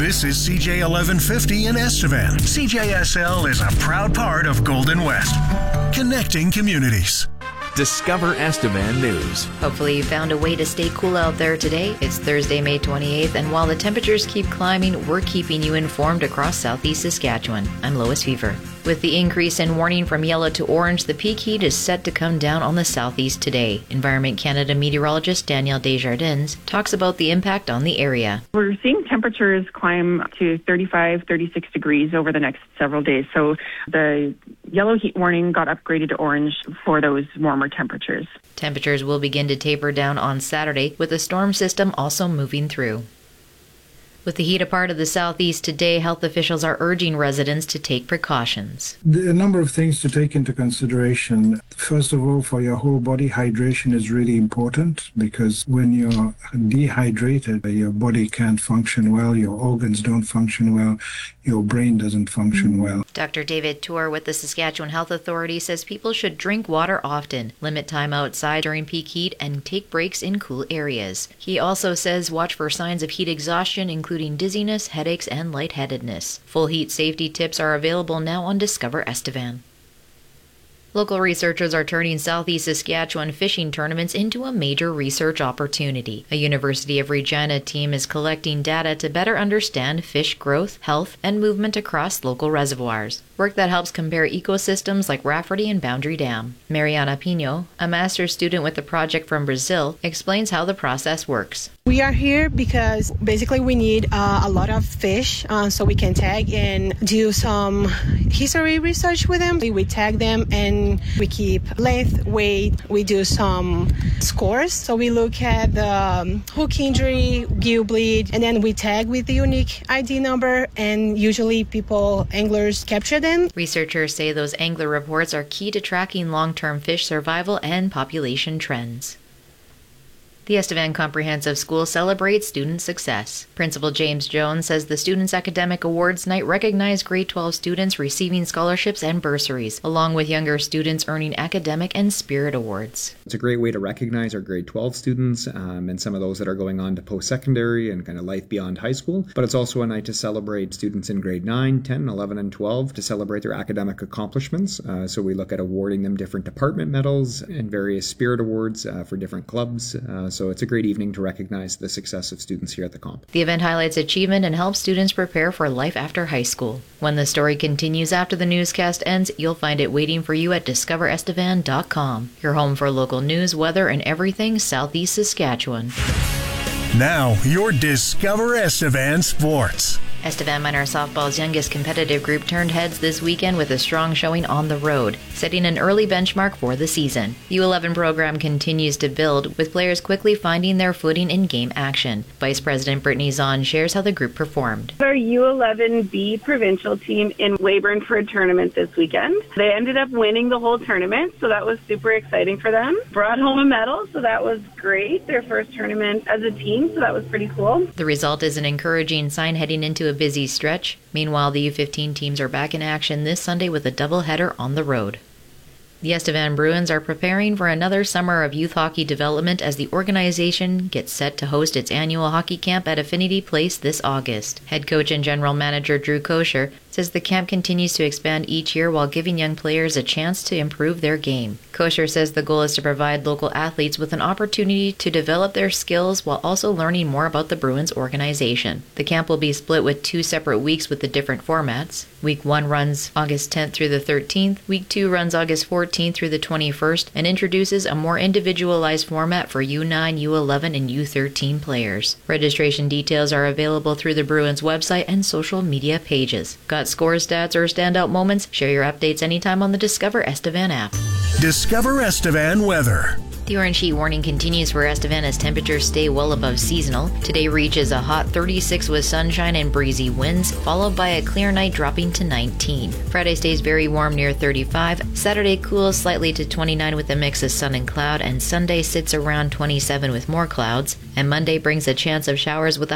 This is CJ 1150 in Estevan. CJSL is a proud part of Golden West, connecting communities. Discover Estevan News. Hopefully you found a way to stay cool out there today. It's Thursday, May 28th, and while the temperatures keep climbing, we're keeping you informed across southeast Saskatchewan. I'm Lois Fever. With the increase in warning from yellow to orange, the peak heat is set to come down on the southeast today. Environment Canada meteorologist Danielle Desjardins talks about the impact on the area. We're seeing temperatures climb to 35, 36 degrees over the next several days. So the yellow heat warning got upgraded to orange for those warmer temperatures. Temperatures will begin to taper down on Saturday, with the storm system also moving through. With the heat a part of the southeast today, health officials are urging residents to take precautions. A number of things to take into consideration. First of all, for your whole body, hydration is really important because when you're dehydrated, your body can't function well, your organs don't function well, your brain doesn't function well. Dr. David Tour with the Saskatchewan Health Authority says people should drink water often, limit time outside during peak heat, and take breaks in cool areas. He also says watch for signs of heat exhaustion, including dizziness, headaches, and lightheadedness. Full heat safety tips are available now on Discover Estevan. Local researchers are turning southeast Saskatchewan fishing tournaments into a major research opportunity. A University of Regina team is collecting data to better understand fish growth, health, and movement across local reservoirs. Work that helps compare ecosystems like Rafferty and Boundary Dam. Mariana Pino, a master's student with the project from Brazil, explains how the process works. We are here because basically we need a lot of fish so we can tag and do some history research with them. We tag them and we keep length, weight. We do some scores. So we look at the hook injury, gill bleed, and then we tag with the unique ID number, and usually anglers capture them. Researchers say those angler reports are key to tracking long-term fish survival and population trends. The Estevan Comprehensive School celebrates student success. Principal James Jones says the Students' Academic Awards Night recognized grade 12 students receiving scholarships and bursaries, along with younger students earning academic and spirit awards. It's a great way to recognize our grade 12 students and some of those that are going on to post-secondary and kind of life beyond high school. But it's also a night to celebrate students in grade 9, 10, 11, and 12 to celebrate their academic accomplishments. So we look at awarding them different department medals and various spirit awards for different clubs. So it's a great evening to recognize the success of students here at the comp. The event highlights achievement and helps students prepare for life after high school. When the story continues after the newscast ends, you'll find it waiting for you at discoverestevan.com, your home for local news, weather, and everything Southeast Saskatchewan. Now, your Discover Estevan Sports. Estevan Minor Softball's youngest competitive group turned heads this weekend with a strong showing on the road, setting an early benchmark for the season. The U11 program continues to build, with players quickly finding their footing in game action. Vice President Brittany Zahn shares how the group performed. Our U11B provincial team in Weyburn for a tournament this weekend. They ended up winning the whole tournament, so that was super exciting for them. Brought home a medal, so that was great. Their first tournament as a team, so that was pretty cool. The result is an encouraging sign heading into a busy stretch. Meanwhile, the U15 teams are back in action this Sunday with a doubleheader on the road. The Estevan Bruins are preparing for another summer of youth hockey development as the organization gets set to host its annual hockey camp at Affinity Place this August. Head coach and general manager Drew Kosher says the camp continues to expand each year while giving young players a chance to improve their game. Kosher says the goal is to provide local athletes with an opportunity to develop their skills while also learning more about the Bruins organization. The camp will be split with 2 separate weeks with the different formats. Week 1 runs August 10th through the 13th. Week 2 runs August 14th through the 21st and introduces a more individualized format for U9, U11, and U13 players. Registration details are available through the Bruins website and social media pages. Got scores, stats, or standout moments? Share your updates anytime on the Discover Estevan app. Discover Estevan weather. The orange heat warning continues for Estevan as temperatures stay well above seasonal. Today reaches a hot 36 with sunshine and breezy winds, followed by a clear night dropping to 19. Friday stays very warm near 35. Saturday cools slightly to 29 with a mix of sun and cloud, and Sunday sits around 27 with more clouds. And Monday brings a chance of showers with a